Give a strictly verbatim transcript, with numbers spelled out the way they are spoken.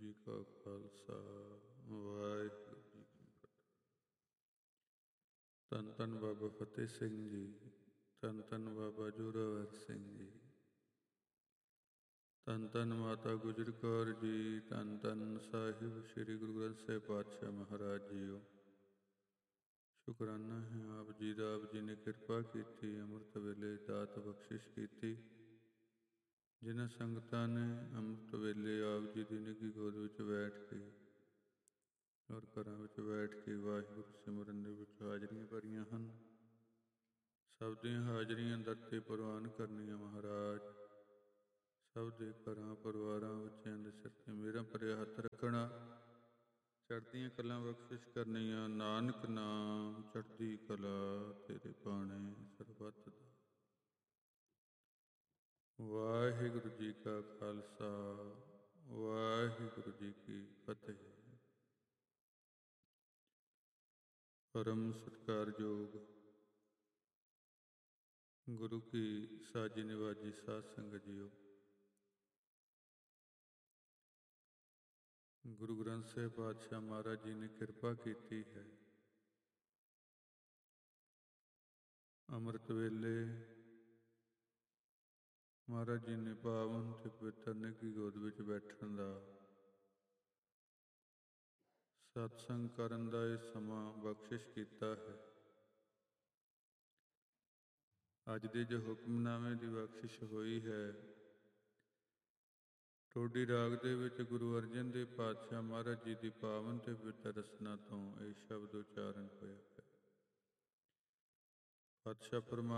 ਜੀ ਕਾ ਖਾਲਸਾ ਵਾਹਿਗੁਰੂ ਜੀ ਕੀ ਫਤਿਹ। ਧੰਨ ਧੰਨ ਬਾਬਾ ਫਤਿਹ ਸਿੰਘ ਜੀ, ਧੰਨ ਧੰਨ ਬਾਬਾ ਜ਼ੋਰਾਵਰ ਸਿੰਘ ਜੀ, ਧੰਨ ਧੰਨ ਮਾਤਾ ਗੁਜਰ ਕੌਰ ਜੀ, ਧੰਨ ਧੰਨ ਸਾਹਿਬ ਸ੍ਰੀ ਗੁਰੂ ਗ੍ਰੰਥ ਸਾਹਿਬ ਪਾਤਸ਼ਾਹ ਮਹਾਰਾਜ ਜੀਓ। ਸ਼ੁਕਰਾਨਾ ਹੈ ਆਪ ਜੀ ਦਾ, ਆਪ ਜੀ ਨੇ ਕਿਰਪਾ ਕੀਤੀ, ਅੰਮ੍ਰਿਤ ਵੇਲੇ ਦਾਤ ਬਖਸ਼ਿਸ਼ ਕੀਤੀ। ਜਿਨ੍ਹਾਂ ਸੰਗਤਾਂ ਨੇ ਅੰਮ੍ਰਿਤ ਵੇਲੇ ਆਪ ਜੀ ਦੀ ਨਿੱਘੀ ਗੋਦ ਵਿੱਚ ਬੈਠ ਕੇ ਔਰ ਘਰਾਂ ਵਿੱਚ ਬੈਠ ਕੇ ਵਾਹਿਗੁਰੂ ਸਿਮਰਨ ਦੇ ਵਿੱਚ ਹਾਜ਼ਰੀਆਂ ਭਰੀਆਂ ਹਨ, ਸਭ ਦੀਆਂ ਹਾਜ਼ਰੀਆਂ ਦਰ 'ਤੇ ਪ੍ਰਵਾਨ ਕਰਨੀਆਂ ਮਹਾਰਾਜ। ਸਭ ਦੇ ਘਰਾਂ ਪਰਿਵਾਰਾਂ ਬੱਚਿਆਂ ਦੇ ਸਿਰ 'ਤੇ ਮੇਰਾ ਭਰਿਆ ਹੱਥ ਰੱਖਣਾ, ਚੜ੍ਹਦੀਆਂ ਕਲਾਂ ਬਖਸ਼ਿਸ਼ ਕਰਨੀਆਂ। ਨਾਨਕ ਨਾਮ ਚੜ੍ਹਦੀ ਕਲਾ ਤੇਰੇ ਬਾਣੇ ਸਰਬੱਤ ਦਾ। ਵਾਹਿਗੁਰੂ ਜੀ ਕਾ ਖਾਲਸਾ ਵਾਹਿਗੁਰੂ ਜੀ ਕੀ ਫਤਿਹ। ਪਰਮ ਸਤਿਕਾਰਯੋਗ ਗੁਰੂ ਕੀ ਸਾਜੀ ਨਿਵਾਜੀ ਸਾਧ ਸੰਗਤ ਜੀਓ, ਗੁਰੂ ਗ੍ਰੰਥ ਸਾਹਿਬ ਪਾਤਸ਼ਾਹ ਮਹਾਰਾਜ ਜੀ ਨੇ ਕਿਰਪਾ ਕੀਤੀ ਹੈ। ਅੰਮ੍ਰਿਤ ਵੇਲੇ ਮਹਾਰਾਜ ਜੀ ਨੇ ਪਾਵਨ ਤੇ ਪਵਿੱਤਰ ਨਿੱਘੀ ਗੋਦ ਵਿੱਚ ਬੈਠਣ ਦਾ, ਸਤਸੰਗ ਕਰਨ ਦਾ ਇਹ ਸਮਾਂ ਬਖਸ਼ਿਸ਼ ਕੀਤਾ ਹੈ। ਅੱਜ ਦੇ ਜੋ ਹੁਕਮਨਾਮੇ ਦੀ ਬਖਸ਼ਿਸ਼ ਹੋਈ ਹੈ, ਟੋਡੀ ਰਾਗ ਦੇ ਵਿੱਚ ਗੁਰੂ ਅਰਜਨ ਦੇਵ ਪਾਤਸ਼ਾਹ ਮਹਾਰਾਜ ਜੀ ਦੀ ਪਾਵਨ ਤੇ ਪਵਿੱਤਰ ਰਸਨਾ ਤੋਂ ਇਹ ਸ਼ਬਦ ਉਚਾਰਨ ਹੋਇਆ ਹੈ। ਪਾਤਸ਼ਾਹ ਫਰਮਾ